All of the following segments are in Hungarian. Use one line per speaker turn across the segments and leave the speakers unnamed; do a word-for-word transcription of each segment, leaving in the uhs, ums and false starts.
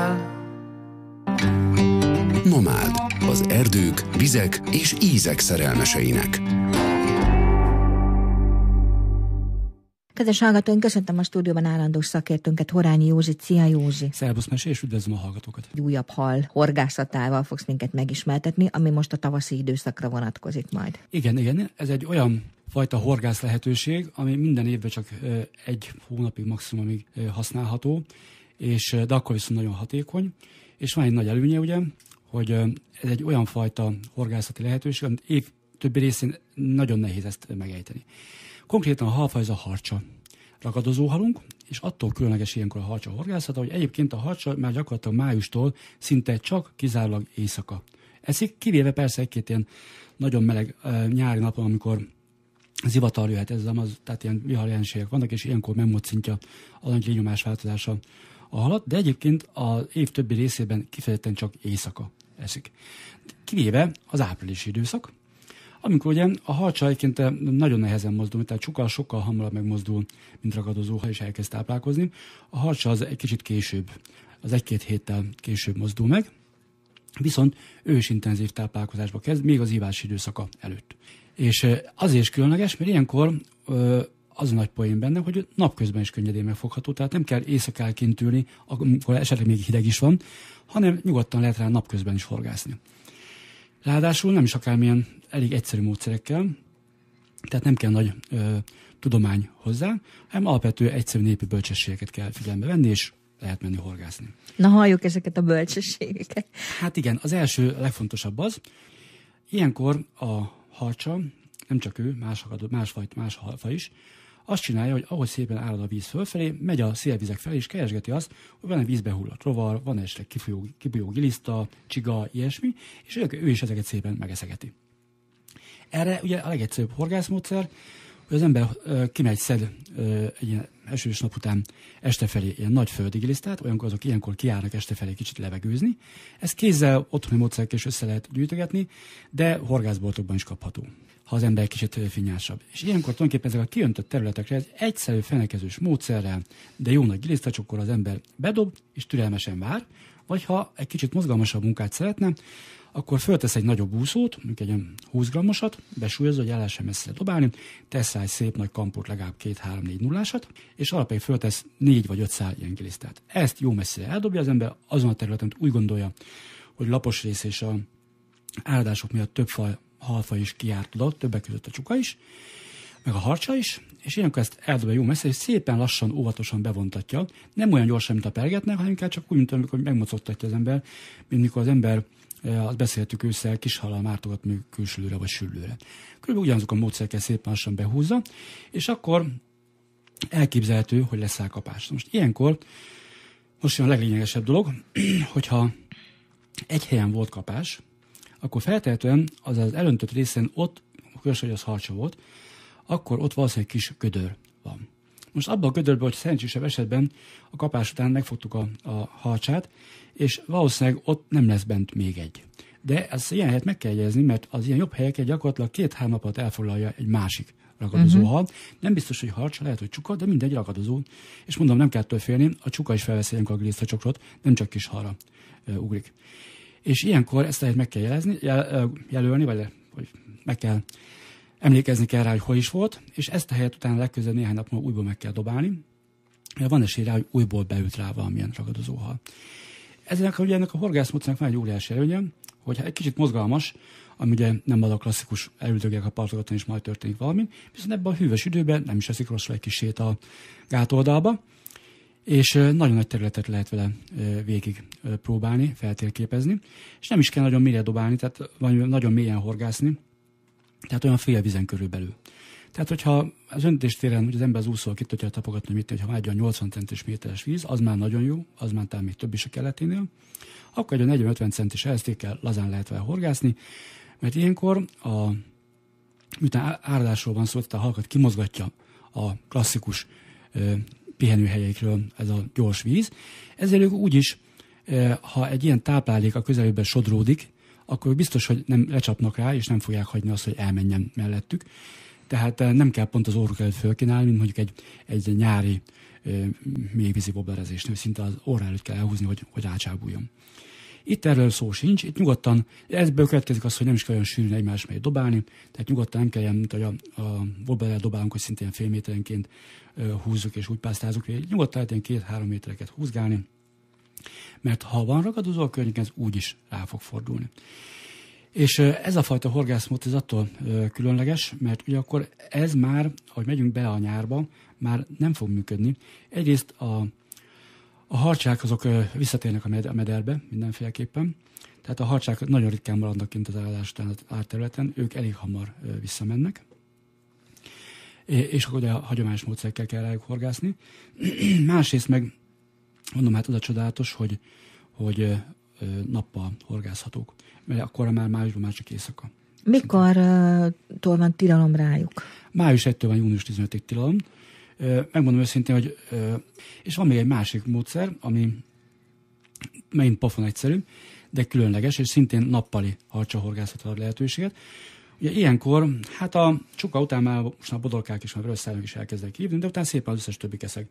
Nomád, az erdők, vizek és ízek szerelmeseinek.
Kedves hallgatóink, köszöntöm a stúdióban állandó szakértőnket, Horányi Józsit. Szia, Józsi!
Szerbusz, Mese, és üdvözlöm a hallgatókat!
Egy újabb hal horgászatával fogsz minket megismertetni, ami most a tavaszi időszakra vonatkozik majd.
Igen, igen, ez egy olyan fajta horgász lehetőség, ami minden évben csak egy hónapig maximumig használható, és, de akkor viszont nagyon hatékony, és van egy nagy előnye, ugye, hogy ez egy olyan fajta horgászati lehetőség, amit év többi részén nagyon nehéz ezt megejteni. Konkrétan a halfaj, ez a harcsa ragadozó halunk, és attól különleges ilyenkor a harcsa horgászata, hogy egyébként a harcsa már gyakorlatilag májustól szinte csak kizárólag éjszaka eszik, kivéve persze egy-két ilyen nagyon meleg e, nyári napon, amikor zivatar jöhet, ez az, tehát ilyen viharjelenségek vannak, és ilyenkor megmocintja a nagy légnyomás változása a halat, de egyébként az év többi részében kifejezetten csak éjszaka eszik. Kivéve az áprilisi időszak, amikor ugye a harcsa egyébként nagyon nehezen mozdul, tehát csukal sokkal hamarabb megmozdul, mint ragadozó, ha is elkezd táplálkozni. A harcsa az egy kicsit később, az egy-két héttel később mozdul meg, viszont ő is intenzív táplálkozásba kezd, még az ívási időszaka előtt. És azért is különleges, mert ilyenkor az a nagy poén benne, hogy napközben is könnyedén megfogható, tehát nem kell éjszakán kint ülni, amikor esetleg még hideg is van, hanem nyugodtan lehet rá napközben is horgászni. Ráadásul nem is akármilyen elég egyszerű módszerekkel, tehát nem kell nagy ö, tudomány hozzá, hanem alapvető egyszerű népi bölcsességeket kell figyelembe venni, és lehet menni horgászni.
Na, halljuk ezeket a bölcsességeket.
Hát igen, az első, a legfontosabb az, ilyenkor a harcsa, nem csak ő, más, más faj, más halfa is, azt csinálja, hogy ahogy szépen árad a víz fölfelé, megy a szélvizek felé, és keresgeti azt, hogy van egy vízbe hullott rovar, van esetleg kifolyó, kifolyó giliszta, csiga, ilyesmi, és ő is ezeket szépen megeszegeti. Erre ugye a legegyszerűbb horgászmódszer, hogy az ember ö, kimegy, szed ö, egy ilyen esős nap után este felé ilyen nagy földi gilisztát, olyankor azok ilyenkor kiárnak este felé kicsit levegőzni. Ezt kézzel, otthoni módszerekkel is össze lehet gyűjtögetni, de horgászboltokban is kapható, ha az ember kicsit finnyásabb. És ilyenkor tulajdonképpen ezek a kiöntött területekre ez egyszerű fenelkezős módszerrel, de jó nagy gilisztacsokkor az ember bedob és türelmesen vár, vagy ha egy kicsit mozgalmasabb munkát szeretne, akkor föltesz egy nagyobb úszót, mondjuk egy olyan húsz grammosat, besúlyozza, hogy el lehessen messzire dobálni, tesz rá egy szép nagy kampót, legalább két három négy nullásat, és alapján föltesz négy vagy öt szál ilyen gilisztát. Ezt jó messzire eldobja az ember azon a területen, úgy gondolja, hogy lapos rész és a áradások miatt több faj, halfa is kijárt oda, többek között a csuka is, meg a harcsa is, és ilyenkor ezt eldobja jó messze, és szépen lassan, óvatosan bevontatja. Nem olyan gyorsan, mint a pergetnek, hanem inkább csak úgy, mint amikor megmocogtatja az ember, mint mikor az ember, azt beszéltük ősszel, kis hallal mártogat még külsülőre vagy süllőre. Körülbelül ugyanazok a módszerekkel szépen lassan behúzza, és akkor elképzelhető, hogy lesz kapás. Most ilyenkor, most jön a leglényegesebb dolog, hogyha egy helyen volt kapás, akkor feltehetően az az elöntött részen ott, különösen, hogy az harcsa volt, akkor ott valószínűleg kis gödör van. Most abban a gödörben, hogy szerencsésebb esetben a kapás után megfogtuk a, a harcsát, és valószínűleg ott nem lesz bent még egy. De ezt ilyen helyet meg kell jegyezni, mert az ilyen jobb helyeket gyakorlatilag két-három napot elfoglalja egy másik ragadozó uh-huh. hal. Nem biztos, hogy harcsa, lehet, hogy csuka, de mindegy ragadozó. És mondom, nem kell ettől félni, a csuka is felveszi ilyenkor a gilisztacsokrot, nem csak kis halra uh, ugrik. És ilyenkor ezt lehet meg kell jelezni, jel, jelölni, vagy, le, vagy meg kell emlékezni kell rá, hogy hol is volt, és ezt a helyet utána legközelebb néhány nap múlva újból meg kell dobálni. Van esély rá, hogy újból beült rá valamilyen ragadozóhal. Ezek ugye ennek a horgászmódszernek van egy óriási előnye, hogyha egy kicsit mozgalmas, ami ugye nem az a klasszikus elüldögek a partogaton és majd történik valami, viszont ebben a hűvös időben nem is eszik rosszul egy kis sét a gátoldalba, és nagyon nagy területet lehet vele végig próbálni, feltérképezni, és nem is kell nagyon mélyre dobálni, tehát nagyon mélyen horgászni, tehát olyan fél vizen körülbelül. Tehát, hogyha az öntéstéren, hogy az ember az úszóval ki tudja tapogatni, mit, hogyha vágyja a nyolcvan centis méteres víz, az már nagyon jó, az már talán még több is a keleténél, akkor egy negyven-ötven centis elsztékkel lazán lehet vele horgászni, mert ilyenkor, a, miután áradásról van szó, tehát a halakat kimozgatja a klasszikus ö, pihenőhelyeikről ez a gyors víz, ezért ők úgyis, ö, ha egy ilyen táplálék a közelében sodródik, akkor biztos, hogy nem lecsapnak rá, és nem fogják hagyni azt, hogy elmenjen mellettük. Tehát nem kell pont az orruk előtt fölkínálni, mint mondjuk egy, egy nyári mélyvízi wobblerezésnél, szinte az orra előtt kell elhúzni, hogy, hogy rácsábuljon. Itt erről szó sincs, itt nyugodtan, ebből következik az, hogy nem is kell olyan sűrűn egymás mellé dobálni, tehát nyugodtan nem kell, mint hogy a, a wobblerrel dobálunk, hogy szintén fél méterenként húzzuk és úgy pásztázunk, nyugodtan lehet ilyen két-három métereket húzgálni, mert ha van ragadozó a környéken, ez úgyis rá fog fordulni. És ez a fajta horgászmód ez attól különleges, mert ugye akkor ez már, ahogy megyünk bele a nyárba, már nem fog működni. Egyrészt a, a harcsák azok visszatérnek a mederbe mindenféleképpen, tehát a harcsák nagyon ritkán maradnak kint az áradás után az árterületen, ők elég hamar visszamennek, és akkor ugye a hagyományos módszerekkel kell rájuk horgászni. Másrészt meg, mondom, hát az a csodálatos, hogy, hogy nappal horgászhatók, mert akkor már májusban már csak éjszaka.
Mikortól van tilalom rájuk?
május elsejétől van június tizenötödikéig tilalom. Megmondom őszintén, hogy és van még egy másik módszer, ami megint pofon egyszerű, de különleges, és szintén nappali harcsahorgászatra ad lehetőséget. Ugye ilyenkor, hát a csuka után már most a bodorkák is, a vörösszállók is elkezdenek hívni, de utána szépen az összes többi keszeg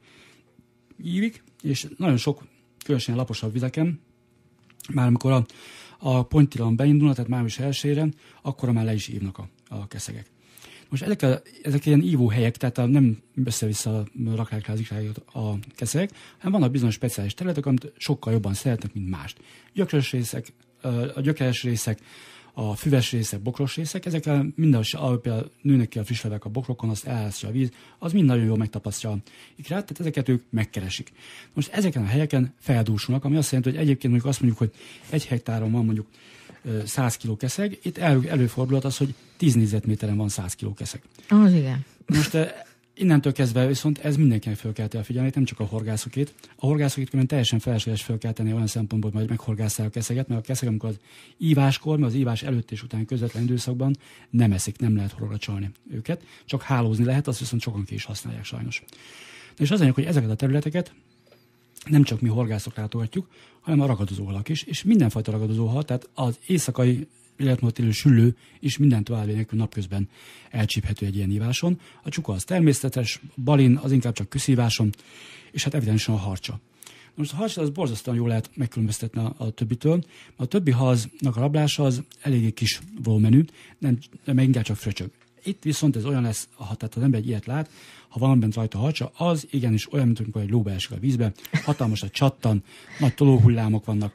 ívik, és nagyon sok, különösen laposabb vizeken, már amikor a, a pontytilalom beindulna, tehát május elsejére, akkor már le is ívnak a, a keszegek. Most ezek, a, ezek ilyen ívó helyek, tehát a, nem össze-vissza rakják rá az a keszegek, hanem vannak bizonyos speciális területek, amit sokkal jobban szeretnek, mint mást. Gyökeres részek, a gyökeres részek, a füves részek, bokros részek, ezekkel minden, ahogy például nőnek ki a friss levek a bokrokon, azt elhányja a víz, az mind nagyon jól megtapasztja a ikrát, tehát ezeket ők megkeresik. Most ezeken a helyeken feldúsulnak, ami azt jelenti, hogy egyébként mondjuk azt mondjuk, hogy egy hektáron van mondjuk száz kiló keszeg, itt elő, előfordulhat az, hogy tíz négyzetméteren van száz kiló keszeg.
Az igen.
Most innentől kezdve viszont ez mindenkinek fel kell tenni a figyelmét, nem csak a horgászokét. A horgászokét különben teljesen felesleges fel kell tenni olyan szempontból, hogy majd meghorgásszák a keszeget, mert a keszeg, amikor az íváskor, mert az ívás előtt és után közvetlen időszakban nem eszik, nem lehet horogra csalni őket, csak hálózni lehet, azt viszont sokan ki is használják sajnos. És az anyag, hogy ezeket a területeket nem csak mi horgászok látogatjuk, hanem a ragadozóhalak is, és mindenfajta ragadozóhal, tehát az éjszakai életmódot élő süllő is minden további nélkül napközben elcsíphető egy ilyen íváson. A csuka az természetes, balin az inkább csak küszíváson, és hát evidensen a harcsa. Most a harcsa az borzasztóan jól lehet megkülönböztetni a, a többitől. A többi halnak a rablása az eléggé kis volumenű, nem, nem inkább csak fröcsög. Itt viszont ez olyan lesz, ha tehát az ember egy ilyet lát, ha van bent rajta harcsa, az igenis olyan, mint amikor egy ló beesik a vízbe, hatalmas a csattan, nagy tolóhullámok vannak,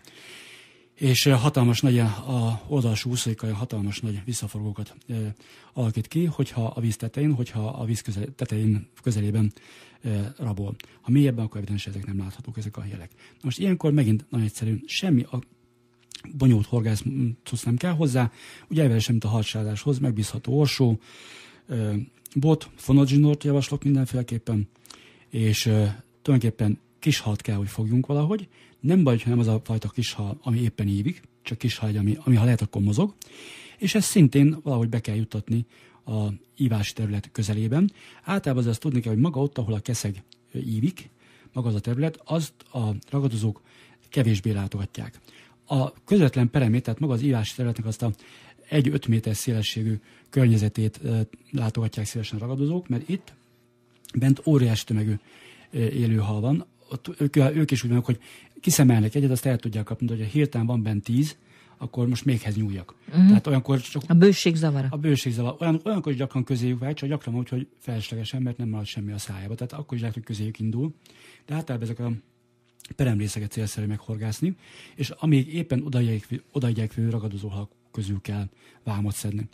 és hatalmas nagy a oldalsó úszóikkal hatalmas nagy visszaforgókat e, alakít ki, hogyha a víz tetején, hogyha a víz közel, tetején közelében e, rabol. Ha mélyebben, akkor evidens ezek nem láthatók, ezek a jelek. Most ilyenkor megint nagyon egyszerű, semmi a bonyolult horgászcusz nem kell hozzá, ugye elvel sem, mint a harcsázáshoz, megbízható orsó, e, bot, fonadzsinort javaslok mindenféleképpen, és e, tulajdonképpen kis halat kell, hogy fogjunk valahogy. Nem baj, ha nem az a fajta kis hal, ami éppen ívik, csak kis hal, ami, ami ha lehet, akkor mozog. És ezt szintén valahogy be kell juttatni a ívási terület közelében. Általában az azt tudni kell, hogy maga ott, ahol a keszeg ívik, maga az a terület, azt a ragadozók kevésbé látogatják. A közvetlen peremét, tehát maga az ívási területnek azt a egy-öt méter szélességű környezetét látogatják szívesen a ragadozók, mert itt bent óriási tömegű élő hal van. Ott ők, ők is úgy vannak, hogy kiszemelnek egyet, azt el tudják kapni, hogy ha hirtelen van bent tíz, akkor most méghez nyúljak. Uh-huh. Tehát olyankor csak...
A bőség zavara.
A bőség zavara. Olyan, olyankor is gyakran közéjük vágy, csak gyakran úgy, hogy feleslegesen, mert nem marad semmi a szájába. Tehát akkor is lehet, hogy közéjük indul. De általában ezek a peremrészeket célszerű meghorgászni, és amíg éppen odaigyeksző ragadozóhalak közül kell vámot szedni.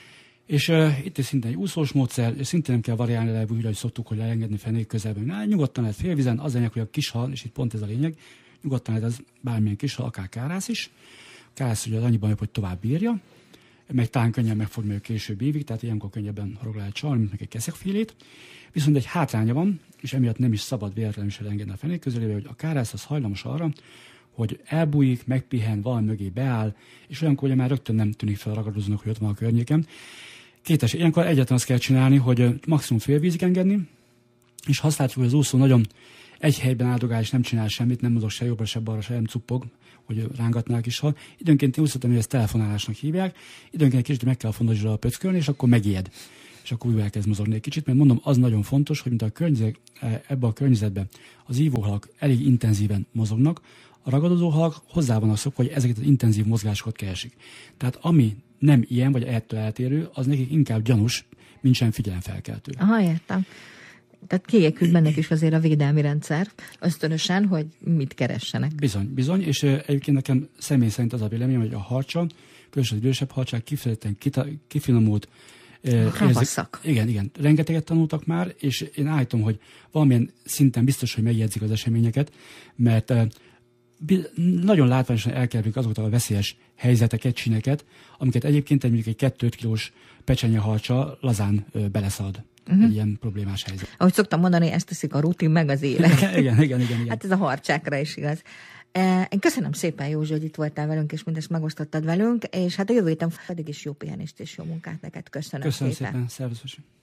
És uh, itt is szintén egy úszós módszer, és szintén nem kell variálni le, úgy, hogy szoktuk, hogy leengedni fenék közelben. Na, nyugodtan lehet félvizen, az lényeg, hogy a kis hal, és itt pont ez a lényeg, nyugodtan lehet az bármilyen kis hal, akár kárász is. Kárász ugye az annyiban jobb, hogy tovább bírja, meg talán könnyen megfogni, hogy később évig, tehát ilyenkor könnyebben horog lehet csalni, mint meg egy keszegfélét. Viszont egy hátránya van, és emiatt nem is szabad véletlenül is elengedni a fenék közelébe, hogy a kárász az hajlamos arra, hogy elbújik, megpihen, valami mögé beáll, és olyankor ugye már rögtön nem tűnik fel a ragadozónak, hogy ott van a környéken. Kétes, ilyenkor egyetlen azt kell csinálni, hogy maximum félvízig engedni, és ha azt látjuk, hogy az úszó nagyon egy helyben áldogál, és nem csinál semmit, nem mozog se jobbra, se balra, se nem cuppog, hogy rángatnák is hal. Időnként én úszottam, hogy ezt telefonálásnak hívják, időnként kicsit meg kell fondozni a pöckölni, és akkor megijed. és akkor újra elkezd mozogni egy kicsit, mert mondom, az nagyon fontos, hogy mint a környezet, ebbe a környezetben az ívóhalak elég intenzíven mozognak, a ragadozó halak hozzá vannak szokva, hogy ezeket az intenzív mozgásokat keresik. Tehát ami nem ilyen, vagy ettől eltérő, az nekik inkább gyanús, mint sem figyelemfelkeltő.
Aha, értem. Tehát kiépült bennek is azért a védelmi rendszer, ösztönösen, hogy mit keressenek.
Bizony, bizony, és egyébként nekem személy szerint az a véleményem, hogy a harcsa, különösen az idősebb harcsák kifejezetten kifinomult.
Ravasszak.
Igen, igen. Rengeteget tanultak már, és én állítom, hogy valamilyen szinten biztos, hogy megjegyzik az eseményeket, mert nagyon látványosan elkerülik azokat a veszélyes helyzeteket, csineket, amiket egyébként egy, egy kettő kilós pecsenyeharcsa lazán beleszalad. Uh-huh. Egy ilyen problémás helyzet.
Ahogy szoktam mondani, ezt teszik a rutin meg az élet.
igen, igen, igen, igen.
Hát ez a harcsákra is igaz. Én köszönöm szépen, Józsi, hogy itt voltál velünk, és mindezt megosztottad velünk, és hát a jövő héten pedig is jó pihenést és jó munkát neked. Köszönöm,
köszönöm
szépen.
szépen. Szervusz.